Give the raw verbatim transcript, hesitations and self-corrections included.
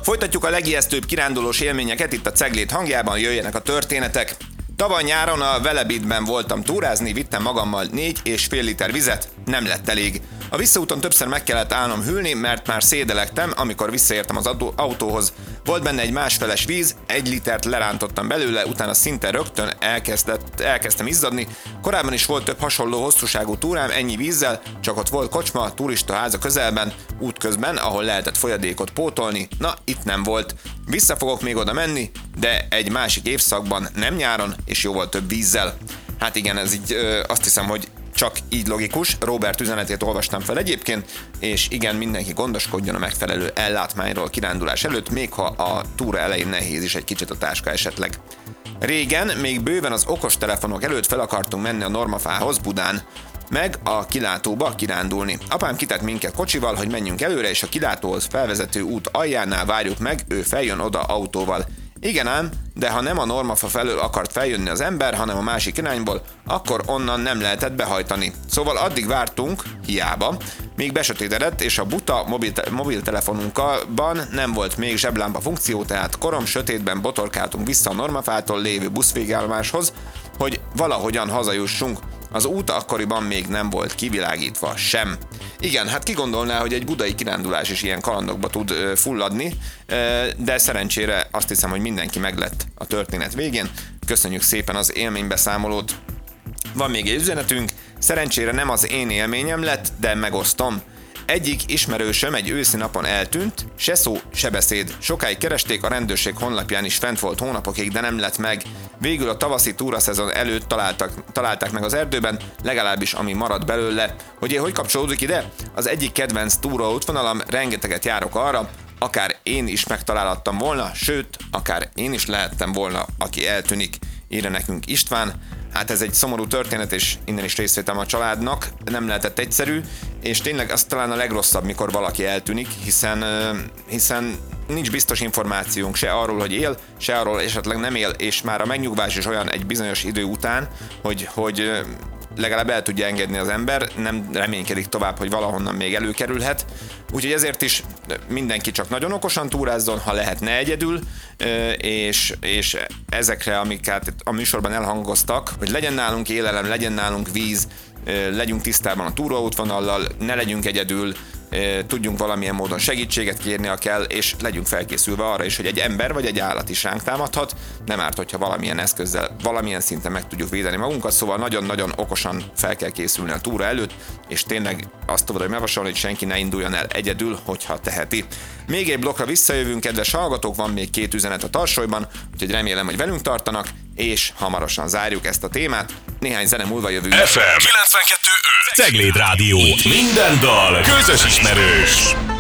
Folytatjuk a legijesztőbb kirándulós élményeket itt a Ceglét hangjában, jöjjenek a történetek. Tavaly nyáron a Velebitben voltam túrázni, vittem magammal négy és fél liter vizet, nem lett elég. A visszaúton többször meg kellett állnom hűlni, mert már szédelektem, amikor visszaértem az autóhoz. Volt benne egy másfeles víz, egy litert lerántottam belőle, utána szinte rögtön elkezdett, elkezdtem izzadni. Korábban is volt több hasonló hosszúságú túrám ennyi vízzel, csak ott volt kocsma, turistaház a közelben, útközben, ahol lehetett folyadékot pótolni. Na, itt nem volt. Vissza fogok még oda menni, de egy másik évszakban, nem nyáron, és jóval több vízzel. Hát igen, ez így ö, azt hiszem, hogy csak így logikus. Robert üzenetét olvastam fel egyébként, és igen, mindenki gondoskodjon a megfelelő ellátmányról kirándulás előtt, még ha a túra elején nehéz is egy kicsit a táska esetleg. Régen, még bőven az okostelefonok előtt fel akartunk menni a Normafához Budán, meg a kilátóba kirándulni. Apám kitett minket kocsival, hogy menjünk előre, és a kilátóhoz felvezető út aljánál várjuk meg, ő feljön oda autóval. Igen ám, de ha nem a Normafa felől akart feljönni az ember, hanem a másik irányból, akkor onnan nem lehetett behajtani. Szóval addig vártunk, hiába, míg besötétedett, és a buta mobil- mobiltelefonunkban nem volt még zseblámpa funkció, tehát korom sötétben botorkáltunk vissza a Normafától lévő buszvégállomáshoz, hogy valahogyan hazajussunk. Az út akkoriban még nem volt kivilágítva sem. Igen, hát ki gondolná, hogy egy budai kirándulás is ilyen kalandokba tud ö, fulladni, ö, de szerencsére azt hiszem, hogy mindenki meglett a történet végén. Köszönjük szépen az élménybeszámolót. Van még egy üzenetünk, szerencsére nem az én élményem lett, de megosztom. Egyik ismerősöm egy őszi napon eltűnt, se szó, se beszéd. Sokáig keresték, a rendőrség honlapján is fent volt hónapokig, de nem lett meg. Végül a tavaszi túraszezon előtt találtak, találták meg az erdőben, legalábbis ami maradt belőle. Hogy én hogy kapcsolódik ide? Az egyik kedvenc túraútvonalam, rengeteget járok arra, akár én is megtalálhattam volna, sőt, akár én is lehettem volna, aki eltűnik. Írja nekünk István. Hát ez egy szomorú történet, és innen is részvétem a családnak, nem lehetett egyszerű, és tényleg az talán a legrosszabb, mikor valaki eltűnik, hiszen, hiszen nincs biztos információnk se arról, hogy él, se arról esetleg nem él, és már a megnyugvás is olyan egy bizonyos idő után, hogy, hogy legalább el tudja engedni az ember, nem reménykedik tovább, hogy valahonnan még előkerülhet. Úgyhogy ezért is mindenki csak nagyon okosan túrázzon, ha lehetne egyedül, és, és ezekre, amiket a műsorban elhangoztak, hogy legyen nálunk élelem, legyen nálunk víz, legyünk tisztában a túraútvonallal, ne legyünk egyedül, tudjunk valamilyen módon segítséget kérni, ha kell, és legyünk felkészülve arra is, hogy egy ember vagy egy állat is ránk támadhat, nem árt, hogyha valamilyen eszközzel, valamilyen szinten meg tudjuk védeni magunkat, szóval nagyon-nagyon okosan fel kell készülni a túra előtt, és tényleg azt tudom javasolni, hogy senki ne induljon el egyedül, hogyha teheti. Még egy blokkra visszajövünk, kedves hallgatók, van még két üzenet a tarsolyban, úgyhogy remélem, hogy velünk tartanak, és hamarosan zárjuk ezt a témát. Néhány zene múlva jövünk. ef em kilencvenkettő öt Cegléd Rádió. Itt minden dal közös ismerős.